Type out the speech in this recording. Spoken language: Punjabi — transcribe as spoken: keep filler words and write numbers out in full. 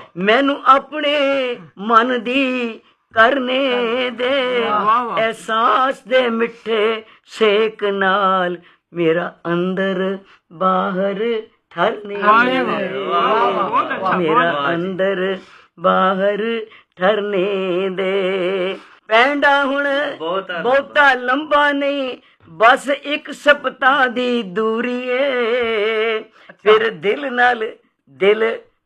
ਮੈਨੂੰ ਆਪਣੇ ਮਨ ਦੀ ਕਰਨੇ ਦੇ, ਅਹਿਸਾਸ ਦੇ ਮਿੱਠੇ ਸੇਕ ਨਾਲ ਮੇਰਾ ਅੰਦਰ ਬਾਹਰ ਠਰਨੇ ਦੇ, ਮੇਰਾ ਅੰਦਰ ਬਾਹਰ ਠਰਨੇ ਦੇ। ਪੈਂਡਾ ਹੁਣ ਬਹੁਤਾ ਲੰਬਾ ਨਹੀਂ, ਬਸ ਇੱਕ ਸਪਤਾਹ ਦੀ ਦੂਰੀ ਏ, ਫਿਰ ਦਿਲ ਨਾਲ ਦਿਲ